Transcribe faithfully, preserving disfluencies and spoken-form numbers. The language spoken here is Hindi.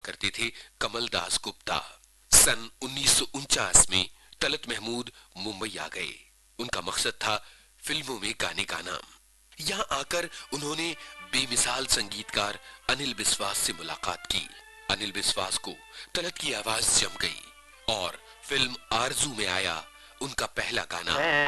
करते थे कमल दास गुप्ता। सन उन्नीस सौ उनचास में तलत महमूद मुंबई आ गए। उनका मकसद था फिल्मों में गाने गाना। यहाँ आकर उन्होंने बेमिसाल संगीतकार अनिल बिस्वास से मुलाकात की। अनिल बिस्वास को तलत की आवाज जम गई और फिल्म आरजू में आया उनका पहला गाना।